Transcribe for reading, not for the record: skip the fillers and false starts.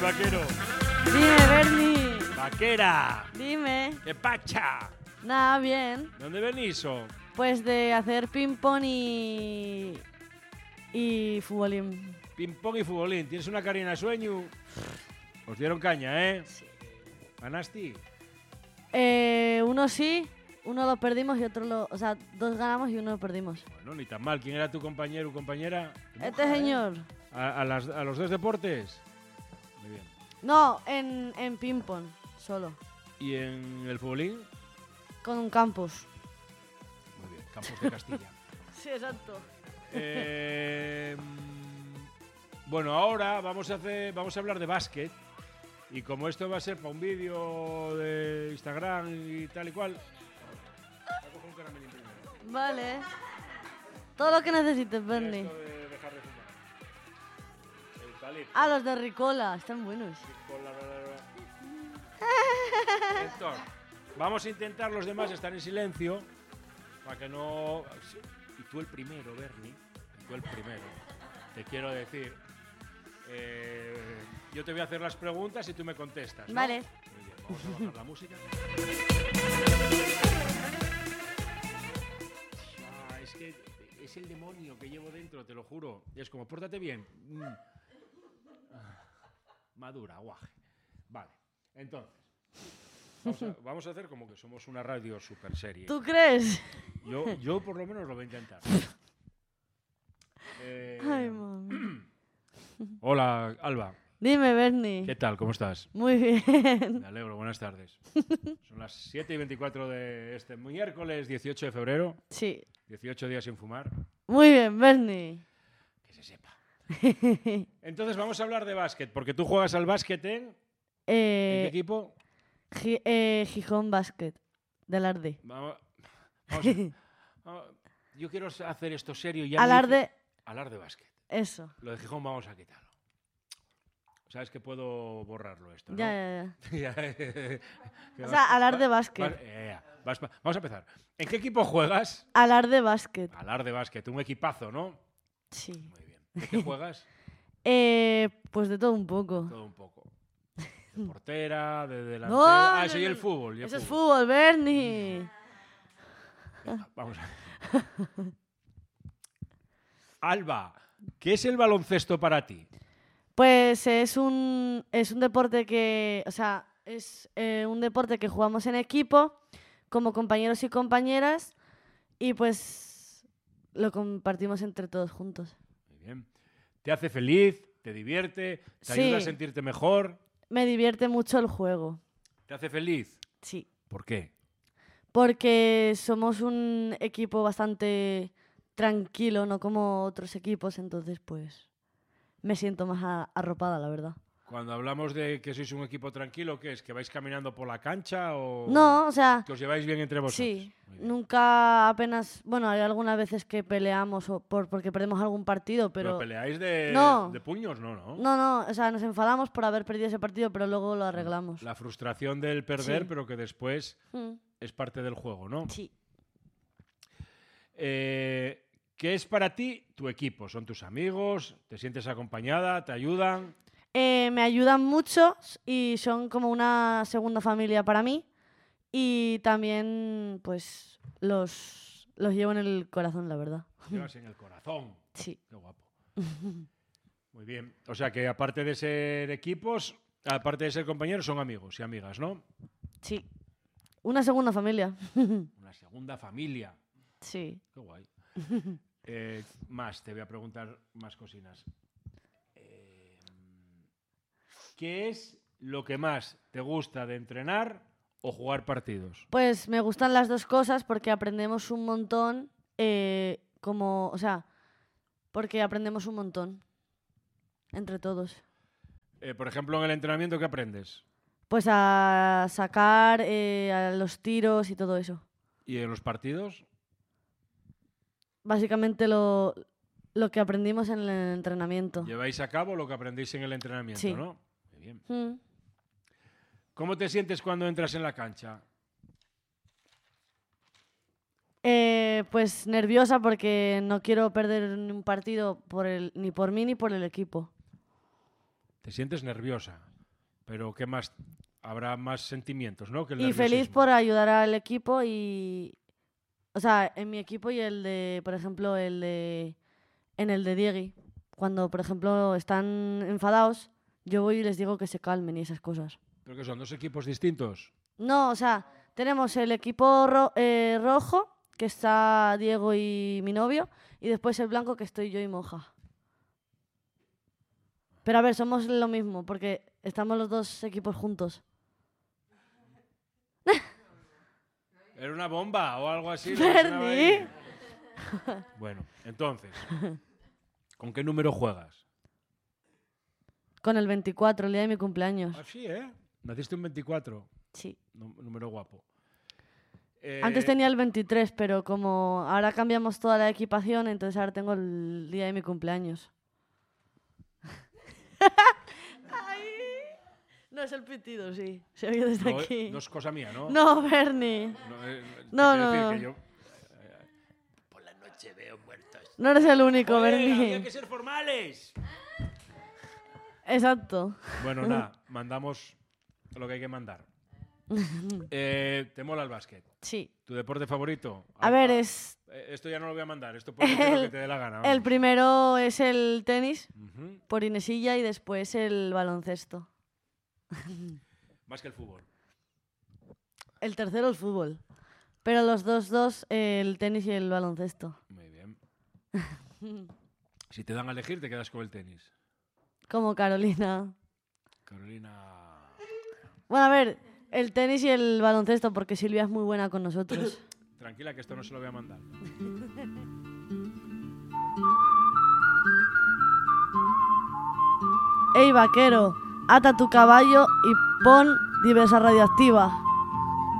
vaquero. Dime, Bernie. Vaquera. Dime. ¿Qué pacha? Nada, bien. ¿De dónde venís? Pues de hacer ping-pong y futbolín. Ping-pong y futbolín. ¿Tienes una carina de sueño? Os dieron caña, ¿eh? Sí. ¿Ganaste? Uno sí, uno lo perdimos y otro lo... O sea, dos ganamos y uno lo perdimos. Bueno, ni tan mal. ¿Quién era tu compañero o compañera? Este señor. ¿A los dos deportes? Muy bien. No, en ping-pong, solo. ¿Y en el futbolín? Con un campus. Muy bien. Campos de Castilla. Sí, exacto. Bueno, ahora vamos a hablar de básquet. Y como esto va a ser para un vídeo de Instagram y tal y cual, voy a coger un caramelín primero. Vale. Todo lo que necesites, Bernie. Esto de dejar de fumar. Eucalipto. Ah, los de Ricola, están buenos. Héctor, vamos a intentar los demás estar en silencio para que no... Y tú el primero, Bernie. Tú el primero. Te quiero decir... yo te voy a hacer las preguntas y tú me contestas, ¿no? Vale. Muy bien, vamos a bajar la música. Es que es el demonio que llevo dentro, te lo juro. Y es como, pórtate bien. Madura, guaje. Vale, entonces, vamos a hacer como que somos una radio super serie. ¿Tú crees? Yo por lo menos lo voy a intentar. Ay, mami. Hola, Alba. Dime, Bernie. ¿Qué tal? ¿Cómo estás? Muy bien. Me alegro, buenas tardes. Son las 7:24 de este miércoles 18 de febrero. Sí. 18 días sin fumar. Muy bien, Bernie. Que se sepa. Entonces vamos a hablar de básquet, porque tú juegas al básquet ¿en qué equipo? Gijón Basket, del Arde. Yo quiero hacer esto serio. Ya Alarde. Alarde básquet. Eso. Lo de Gijón vamos a quitarlo. Sabes que puedo borrarlo esto, ¿no? Ya. Ya. O sea, Alarde Basket. Vamos a empezar. ¿En qué equipo juegas? Alarde Basket. Alarde Basket, un equipazo, ¿no? Sí. Muy bien. ¿De qué juegas? Pues de todo un poco. Todo un poco. De portera, de delantera. No, Eso y el fútbol. Eso es fútbol, Bernie. Venga, vamos a ver. Alba, ¿qué es el baloncesto para ti? Pues es un deporte que, o sea, es un deporte que jugamos en equipo, como compañeros y compañeras, y pues lo compartimos entre todos juntos. Muy bien. ¿Te hace feliz? ¿Te divierte? ¿Te ayuda a sentirte mejor? Me divierte mucho el juego. ¿Te hace feliz? Sí. ¿Por qué? Porque somos un equipo bastante tranquilo, no como otros equipos, entonces pues me siento más arropada, la verdad. Cuando hablamos de que sois un equipo tranquilo, ¿qué es? ¿Que vais caminando por la cancha o...? No, o sea... ¿Que os lleváis bien entre vosotros? Sí, nunca apenas... Bueno, hay algunas veces que peleamos porque perdemos algún partido, pero... ¿Pero peleáis No. de puños? No. No, o sea, nos enfadamos por haber perdido ese partido, pero luego lo arreglamos. La frustración del perder, Sí. pero que después es parte del juego, ¿no? Sí. ¿Qué es para ti tu equipo? ¿Son tus amigos? ¿Te sientes acompañada? ¿Te ayudan? Me ayudan mucho y son como una segunda familia para mí. Y también, pues, los llevo en el corazón, la verdad. Llevas en el corazón. Sí. Qué guapo. Muy bien. O sea que aparte de ser equipos, aparte de ser compañeros, son amigos y amigas, ¿no? Sí. Una segunda familia. Una segunda familia. Sí. Qué guay. Te voy a preguntar más cosinas. ¿Qué es lo que más te gusta de entrenar o jugar partidos? Pues me gustan las dos cosas porque aprendemos un montón, porque aprendemos un montón entre todos. Por ejemplo, en el entrenamiento, ¿qué aprendes? Pues a sacar, a los tiros y todo eso. ¿Y en los partidos? Básicamente lo que aprendimos en el entrenamiento. Lleváis a cabo lo que aprendéis en el entrenamiento, Sí. ¿no? Muy bien. ¿Cómo te sientes cuando entras en la cancha? Pues nerviosa porque no quiero perder un partido ni por mí ni por el equipo. ¿Te sientes nerviosa? Pero ¿qué más? Habrá más sentimientos, ¿no? Que el Y feliz nerviosismo. por ayudar al equipo y... O sea, en mi equipo y el de, por ejemplo, en el de Diegui. Cuando, por ejemplo, están enfadados, yo voy y les digo que se calmen y esas cosas. ¿Pero que son dos equipos distintos? No, o sea, tenemos el equipo rojo, que está Diego y mi novio, y después el blanco, que estoy yo y Moja. Pero a ver, somos lo mismo, porque estamos los dos equipos juntos. ¿Era una bomba o algo así? Bernie. Bueno, entonces, ¿con qué número juegas? Con el 24, el día de mi cumpleaños. Ah, sí, ¿eh? Naciste un 24. Sí. Número guapo. Antes tenía el 23, pero como ahora cambiamos toda la equipación, entonces ahora tengo el día de mi cumpleaños. Ay. No, es el pitido, sí. Se oye desde aquí. No es cosa mía, ¿no? No, Bernie. No. Que yo, por la noche veo muertos. No eres el único, ¡Joder, Bernie. había que ser formales! Exacto. Bueno, nada, mandamos lo que hay que mandar. ¿Te mola el básquet? Sí. ¿Tu deporte favorito? A ver, es... Esto ya no lo voy a mandar, esto puede ser lo que te dé la gana. El primero es el tenis, Uh-huh. por Inesilla, y después el baloncesto. Más que el fútbol. El tercero el fútbol. Pero los dos, el tenis y el baloncesto. Muy bien. Si te dan a elegir, te quedas con el tenis. Como Carolina. Carolina... Bueno, a ver, el tenis y el baloncesto, porque Silvia es muy buena con nosotros. Tranquila, que esto no se lo voy a mandar. Ey, vaquero, ata tu caballo y pon diversa radioactiva.